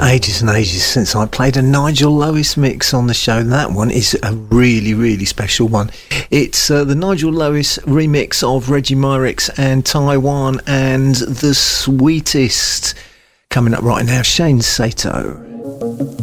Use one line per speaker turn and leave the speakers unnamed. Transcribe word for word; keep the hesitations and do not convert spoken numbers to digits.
ages and ages since I played a Nigel Lewis mix on the show. That one is a really, really special one. It's uh, the Nigel Lewis remix of Reggie Myrick's and Taiwan and The Sweetest. Coming up right now, Shane Sato.